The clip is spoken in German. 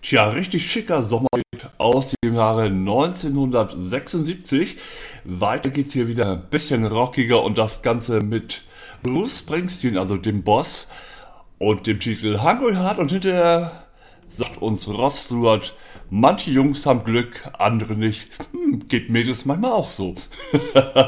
Tja, richtig schicker Sommerhit aus dem Jahre 1976. Weiter geht's hier wieder ein bisschen rockiger und das Ganze mit Bruce Springsteen, also dem Boss, und dem Titel Hungry Heart. Und hinterher sagt uns Rod Stewart, manche Jungs haben Glück, andere nicht. Geht Mädels manchmal auch so.